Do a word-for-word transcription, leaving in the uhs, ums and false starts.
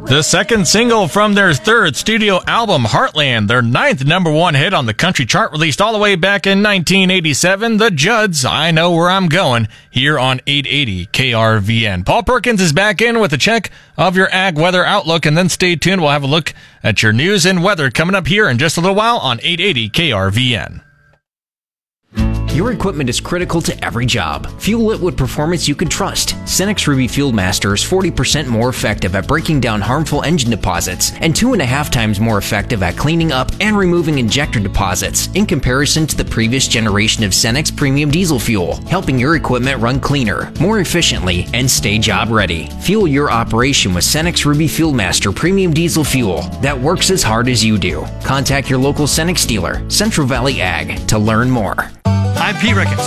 The second single from their third studio album, Heartland, their ninth number one hit on the country chart, released all the way back in nineteen eighty-seven, The Judds, I Know Where I'm Going, here on eight eighty K R V N. Paul Perkins is back in with a check of your ag weather outlook, and then stay tuned. We'll have a look at your news and weather coming up here in just a little while on eight eighty K R V N. Your equipment is critical to every job. Fuel it with performance you can trust. Cenex Ruby Fuel Master is forty percent more effective at breaking down harmful engine deposits and two and a half times more effective at cleaning up and removing injector deposits in comparison to the previous generation of Cenex Premium Diesel Fuel, helping your equipment run cleaner, more efficiently, and stay job ready. Fuel your operation with Cenex Ruby Fuel Master Premium Diesel Fuel that works as hard as you do. Contact your local Cenex dealer, Central Valley Ag, to learn more. I'm Pete Ricketts.